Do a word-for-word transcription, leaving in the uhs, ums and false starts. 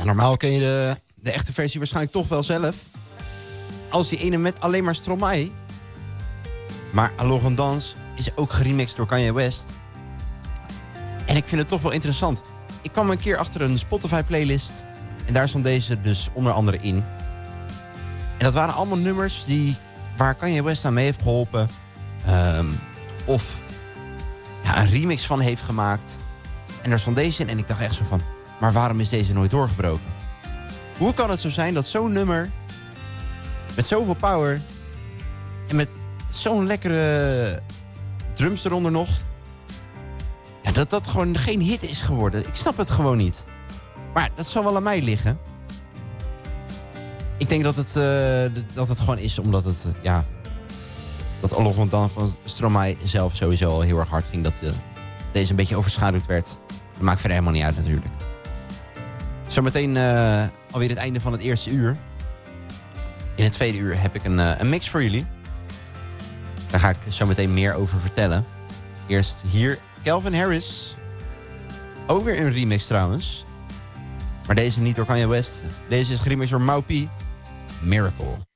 normaal ken je de, de echte versie waarschijnlijk toch wel zelf. Als die ene met alleen maar Stromae. Maar Alors on Danse is ook geremixed door Kanye West. En ik vind het toch wel interessant. Ik kwam een keer achter een Spotify-playlist. En daar stond deze dus onder andere in. En dat waren allemaal nummers die, waar Kanye West aan mee heeft geholpen. Um, of ja, een remix van heeft gemaakt. En daar stond deze in en ik dacht echt zo van... maar waarom is deze nooit doorgebroken? Hoe kan het zo zijn dat zo'n nummer... met zoveel power... en met zo'n lekkere drums eronder nog... ja, dat dat gewoon geen hit is geworden. Ik snap het gewoon niet. Maar dat zal wel aan mij liggen. Ik denk dat het, uh, dat het gewoon is omdat het... Uh, ja, dat Alors on Danse van Stromae zelf sowieso al heel erg hard ging. Dat uh, deze een beetje overschaduwd werd. Dat maakt verder helemaal niet uit natuurlijk. Zometeen uh, alweer het einde van het eerste uur. In het tweede uur heb ik een, uh, een mix voor jullie. Daar ga ik zo meteen meer over vertellen. Eerst hier Calvin Harris. Ook weer een remix trouwens. Maar deze niet door Kanye West. Deze is geremixed door Maupi. Miracle.